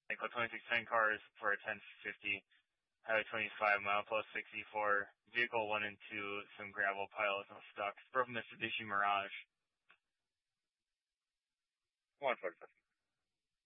Code 26 10 cars for a 1050, Highway 25, mile plus 64, vehicle 1 and 2, some gravel piles, no stuck. From Mitsubishi Mirage. 145.